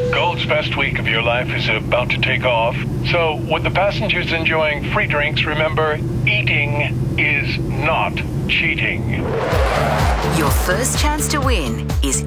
Gold's best week of your life is about to take off. So, with the passengers enjoying free drinks, remember, eating is not cheating. Your first chance to win is